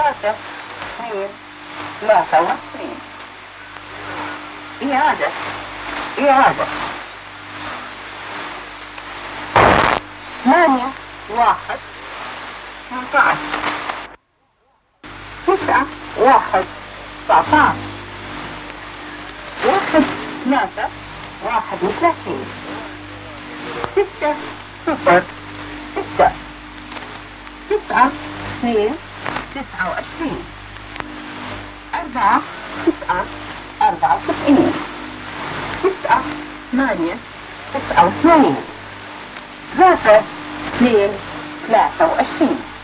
3 2 23. إعادة 8 1 18 9 1 19 1 3 31 6 0 6 9 2 29 4 9 74 9 8 89 3 2 23